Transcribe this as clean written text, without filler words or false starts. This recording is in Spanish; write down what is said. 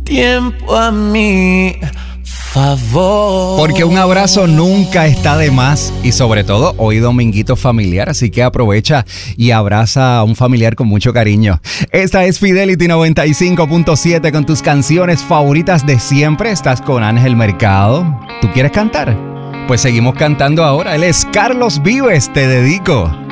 tiempo a mi favor. Porque un abrazo nunca está de más y sobre todo hoy dominguito familiar, así que aprovecha y abraza a un familiar con mucho cariño. Esta es Fidelity 95.7 con tus canciones favoritas de siempre. Estás con Ángel Mercado. ¿Tú quieres cantar? Pues seguimos cantando ahora. Él es Carlos Vives, Te Dedico.